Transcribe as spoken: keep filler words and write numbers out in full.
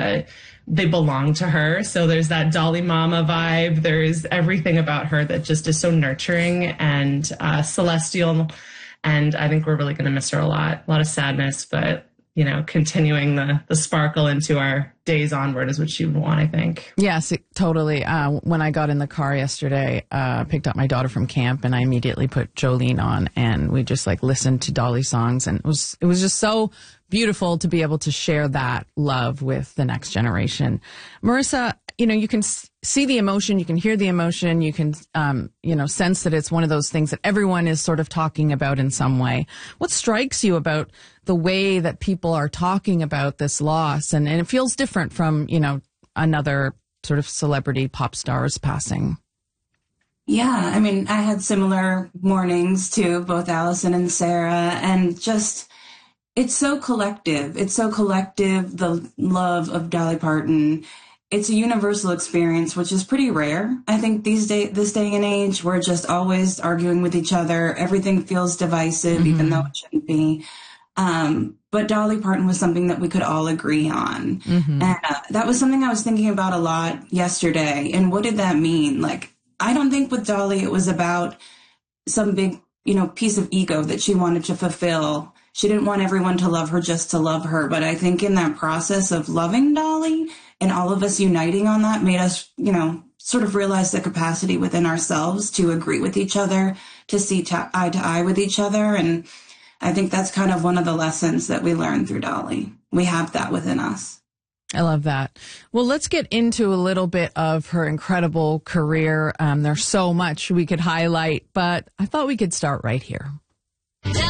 uh, they belong to her. So there's that Dolly Mama vibe. There's everything about her that just is so nurturing and uh, celestial. And I think we're really going to miss her a lot. A lot of sadness, but, you know, continuing the, the sparkle into our days onward is what she would want, I think. Yes, it, totally. Uh, when I got in the car yesterday, uh, picked up my daughter from camp, and I immediately put Jolene on, and we just like listened to Dolly songs, and it was it was just so beautiful to be able to share that love with the next generation. Marissa, you know, you can see the emotion, you can hear the emotion, you can, um, you know, sense that it's one of those things that everyone is sort of talking about in some way. What strikes you about the way that people are talking about this loss? And, and it feels different from, you know, another sort of celebrity pop star's passing. Yeah, I mean, I had similar mornings to both Allison and Sarah, and just, it's so collective. It's so collective, the love of Dolly Parton. It's a universal experience, which is pretty rare. I think these day, this day and age, we're just always arguing with each other. Everything feels divisive, mm-hmm. even though it shouldn't be. Um, but Dolly Parton was something that we could all agree on. Mm-hmm. And uh, that was something I was thinking about a lot yesterday. And what did that mean? Like, I don't think with Dolly it was about some big, you know, piece of ego that she wanted to fulfill. She didn't want everyone to love her just to love her. But I think in that process of loving Dolly and all of us uniting on that made us, you know, sort of realize the capacity within ourselves to agree with each other, to see t- eye to eye with each other. And I think that's kind of one of the lessons that we learned through Dolly. We have that within us. I love that. Well, let's get into a little bit of her incredible career. Um, there's so much we could highlight, but I thought we could start right here.